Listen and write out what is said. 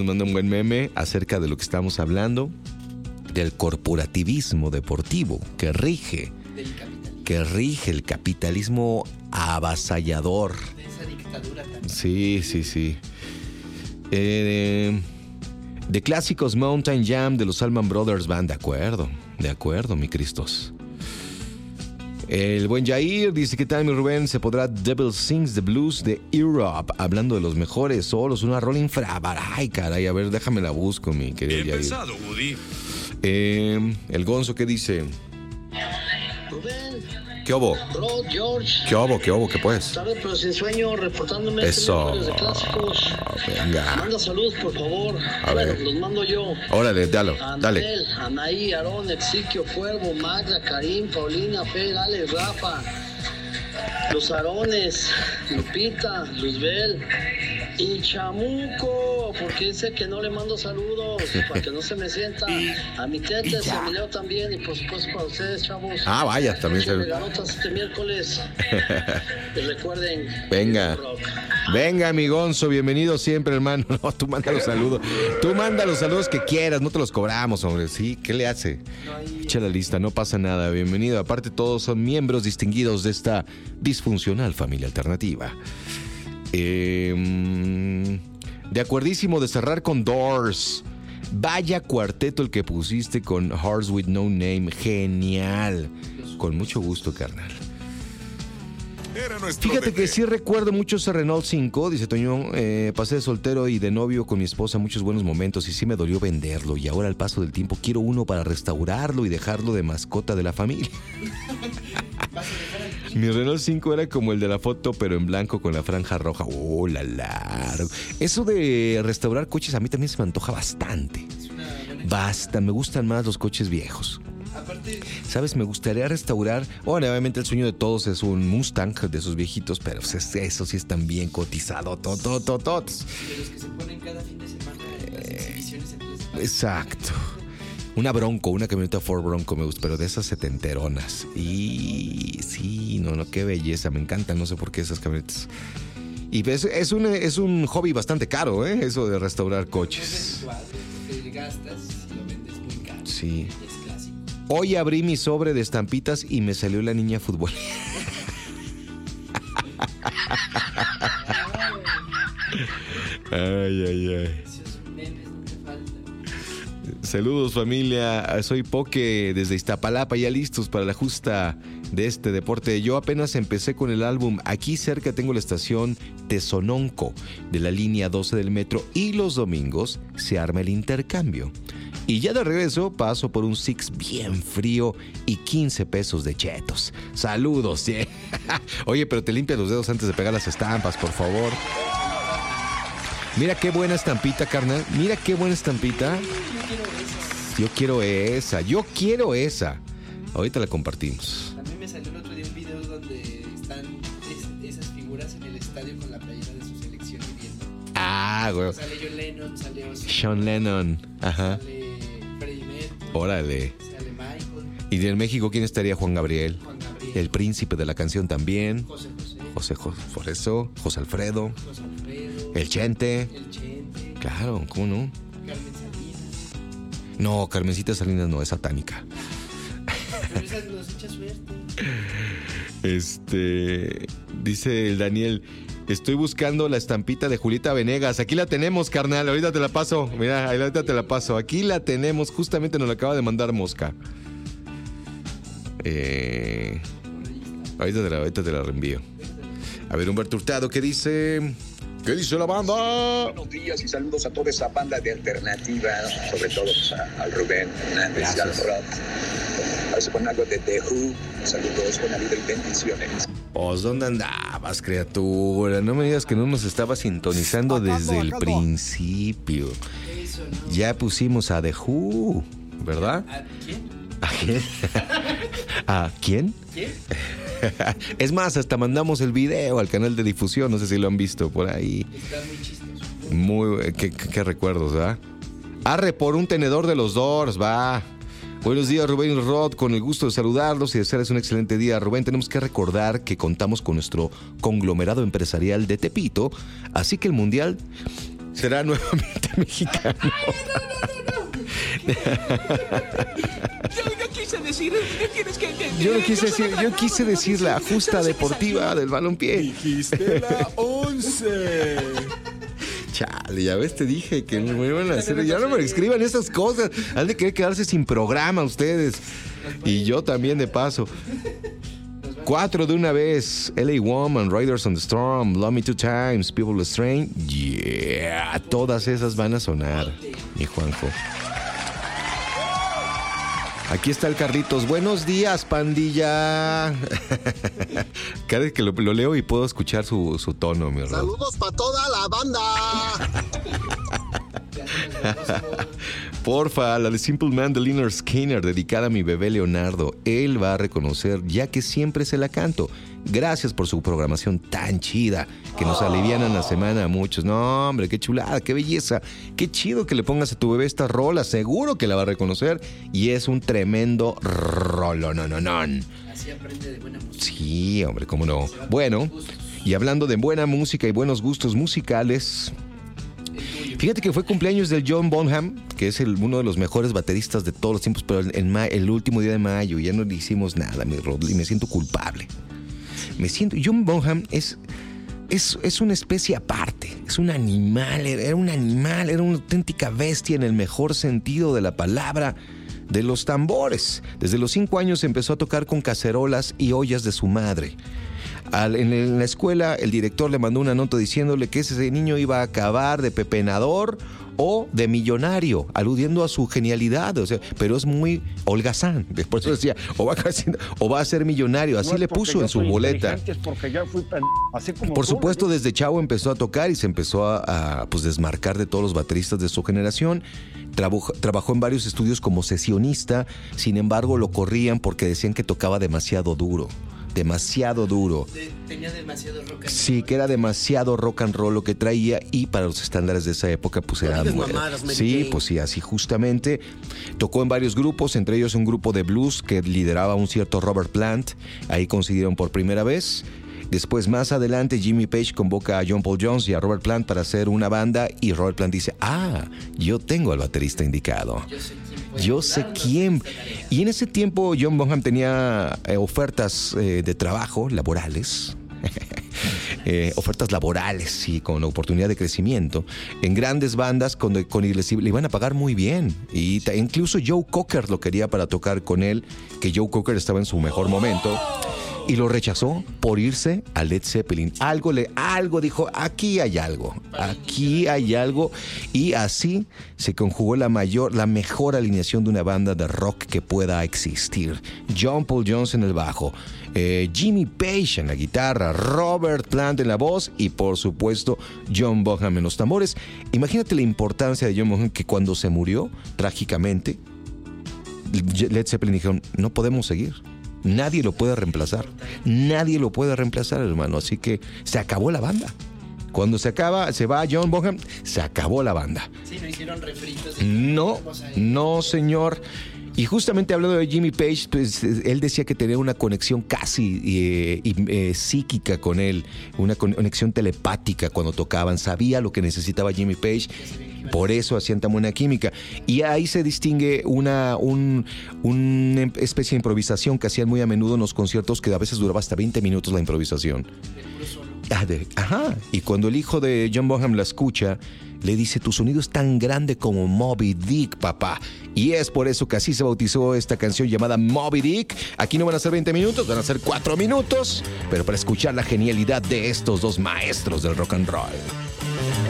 Nos manda un buen meme acerca de lo que estamos hablando, del corporativismo deportivo que rige el capitalismo avasallador. De esa dictadura también. Sí. De clásicos Mountain Jam de los Allman Brothers Band, de acuerdo, mi Cristos. El buen Jair dice: ¿qué tal, mi Rubén? Se podrá Devil Sings the Blues de Europe, hablando de los mejores solos, una rola Ay, caray, a ver, déjame la busco, mi querido Jair. Bien pensado, Woody. El Gonzo, ¿qué dice? Rubén. ¿Qué hubo? Bro, George. ¿Qué hubo? ¿Qué pues? Tarde pero sin sueño, reportándome Eso. de clásicos. Venga. Manda saludos, por favor. A ver. Los mando yo. Órale, dale. Anabel, Anaí, Aarón, Exiquio, Cuervo, Magda, Karim, Paulina, Fer, Alex, Rafa, los Arones, Lupita, Luzbel y Chamuco, porque dice que no le mando saludos, para que no se me sienta. A mi Tete, a mi Leo también, y por supuesto para ustedes, chavos. Ah, vaya, también se... Regalotas este miércoles. Y recuerden. Venga, mi Gonzo, bienvenido siempre, hermano. No, tú manda los saludos. Tú manda los saludos que quieras, no te los cobramos, hombre. Sí, ¿qué le hace? Echa la lista, no pasa nada. Bienvenido. Aparte, todos son miembros distinguidos de esta disfuncional familia alternativa. De acuerdísimo de cerrar con Doors. Vaya cuarteto el que pusiste con Hearts with No Name. Genial. Con mucho gusto, carnal. Fíjate que sí recuerdo mucho ese Renault 5, dice Toño. Pasé de soltero y de novio con mi esposa muchos buenos momentos y sí me dolió venderlo. Y ahora al paso del tiempo quiero uno para restaurarlo y dejarlo de mascota de la familia. Mi Renault 5 era como el de la foto, pero en blanco con la franja roja. ¡Oh, la! Eso de restaurar coches a mí también se me antoja bastante. Me gustan más los coches viejos. Aparte, ¿sabes? Me gustaría restaurar. Bueno, obviamente el sueño de todos es un Mustang de esos viejitos, pero eso sí están bien cotizados. de los que se ponen cada fin de semana en las exhibiciones en Plaza. Exacto. Una Bronco, una camioneta Ford Bronco me gusta, pero de esas setenteronas. Y sí, no, qué belleza, me encantan, no sé por qué esas camionetas. Y es un hobby bastante caro, eso de restaurar coches. No es redituable, porque gastas y lo vendes muy caro. Sí. Y es clásico. Hoy abrí mi sobre de estampitas y me salió la niña fútbol. Ay. Saludos, familia. Soy Poke desde Iztapalapa, ya listos para la justa de este deporte. Yo apenas empecé con el álbum. Aquí cerca tengo la estación Tezononco de la línea 12 del metro y los domingos se arma el intercambio. Y ya de regreso paso por un Six bien frío y 15 pesos de chetos. Saludos, ¿sí? Oye, pero te limpias los dedos antes de pegar las estampas, por favor. Mira qué buena estampita, carnal. Mira qué buena estampita. Yo quiero esa. Ahorita la compartimos. A mí me salió el otro día un video donde están esas figuras en el estadio con la playera de su selección viviendo. Ah, güey. Sale John Lennon, sale Ozzy, Sean Lennon. Ajá. sale Freddie Mercury, Órale. sale Michael, ¿Y de México quién estaría? Juan Gabriel. El príncipe de la canción también. José, Por eso. José Alfredo. El Chente. Claro, ¿cómo no? Carmen Salinas. No, Carmencita Salinas no, es satánica. Pero esa nos echa suerte. Dice el Daniel, estoy buscando la estampita de Julieta Venegas. Aquí la tenemos, carnal, ahorita te la paso. Mira, ahorita te la paso. Aquí la tenemos, justamente nos la acaba de mandar Mosca. Ahorita te la reenvío. A ver, Humberto Hurtado, ¿qué dice? ¿Qué dice la banda? Buenos días y saludos a toda esa banda de alternativa, sobre todo al Rubén Hernández y al Rod. A ver si ponen algo de The Who. Saludos, buena vida y bendiciones. ¿Dónde andabas, criatura? No me digas que no nos estabas sintonizando desde el principio. Ya pusimos a The Who, ¿verdad? ¿A quién? ¿A quién? ¿Quién? Es más, hasta mandamos el video al canal de difusión, no sé si lo han visto por ahí. Está muy chistoso. Qué recuerdos, ¿verdad? Arre por un tenedor de los Doors, va. Buenos días, Rubén y Rod, con el gusto de saludarlos y desearles un excelente día. Rubén, tenemos que recordar que contamos con nuestro conglomerado empresarial de Tepito, así que el Mundial será nuevamente mexicano. Yo quise decir, tienes que entender. Yo quise decir la justa deportiva del balompié. Dijiste la 11. Chale, ya ves, te dije que me iban a hacer. Ya no me escriban esas cosas. Han de querer quedarse sin programa ustedes. Y yo también, de paso. 4 de una vez. LA Woman, Riders on the Storm, Love Me Two Times, People Strange. Yeah, todas esas van a sonar, mi Juanjo. Aquí está el Carlitos. Buenos días, pandilla. Cada vez que lo leo y puedo escuchar su tono, mi hermano. Saludos para toda la banda. Porfa, la de Simple Man de Lynyrd Skynyrd, dedicada a mi bebé Leonardo. Él va a reconocer, ya que siempre se la canto. Gracias por su programación tan chida, que nos alivianan la semana a muchos. No, hombre, qué chulada, qué belleza. Qué chido que le pongas a tu bebé esta rola. Seguro que la va a reconocer. Y es un tremendo rolonononón. Así aprende de buena música. Sí, hombre, cómo no. Bueno, y hablando de buena música y buenos gustos musicales... Fíjate que fue cumpleaños del John Bonham, que es uno de los mejores bateristas de todos los tiempos, pero el último día de mayo ya no le hicimos nada, mi Rod, y me siento culpable. John Bonham es una especie aparte, es un animal, era una auténtica bestia en el mejor sentido de la palabra, de los tambores. Desde los 5 años empezó a tocar con cacerolas y ollas de su madre. En la escuela el director le mandó una nota diciéndole que ese niño iba a acabar de pepenador o de millonario, aludiendo a su genialidad, o sea, pero es muy holgazán. Por eso decía, o va a ser millonario, así le puso en su boleta. Por supuesto, desde chavo empezó a tocar y se empezó a desmarcar de todos los bateristas de su generación. Trabajó en varios estudios como sesionista, sin embargo lo corrían porque decían que tocaba demasiado duro. Tenía demasiado rock and roll. Sí, que era demasiado rock and roll lo que traía, y para los estándares de esa época pues era muy... Sí, pues sí, así justamente. Tocó en varios grupos, entre ellos un grupo de blues que lideraba un cierto Robert Plant. Ahí coincidieron por primera vez. Después, más adelante, Jimmy Page convoca a John Paul Jones y a Robert Plant para hacer una banda, y Robert Plant dice, yo tengo al baterista indicado. Yo sé quién. Y en ese tiempo John Bonham tenía ofertas de trabajo laborales. Ofertas laborales, sí, con oportunidad de crecimiento en grandes bandas le iban a pagar muy bien, y incluso Joe Cocker lo quería para tocar con él, que Joe Cocker estaba en su mejor momento, y lo rechazó por irse a Led Zeppelin. Algo dijo, aquí hay algo, y así se conjugó la mejor alineación de una banda de rock que pueda existir. John Paul Jones en el bajo, Jimmy Page en la guitarra, Robert Plant en la voz y por supuesto John Bonham en los tambores. Imagínate la importancia de John Bonham, que cuando se murió trágicamente, Led Zeppelin dijeron, no podemos seguir. Nadie lo puede reemplazar, hermano. Así que se acabó la banda. Cuando se va John Bonham, se acabó la banda. Sí, no hicieron refritos. No, señor. Y justamente hablando de Jimmy Page, pues él decía que tenía una conexión casi psíquica con él, una conexión telepática cuando tocaban. Sabía lo que necesitaba Jimmy Page, por eso hacían tan buena química. Y ahí se distingue una especie de improvisación que hacían muy a menudo en los conciertos, que a veces duraba hasta 20 minutos la improvisación. Y cuando el hijo de John Bonham la escucha, le dice, tu sonido es tan grande como Moby Dick, papá. Y es por eso que así se bautizó esta canción llamada Moby Dick. Aquí no van a ser 20 minutos, van a ser 4 minutos, pero para escuchar la genialidad de estos dos maestros del rock and roll.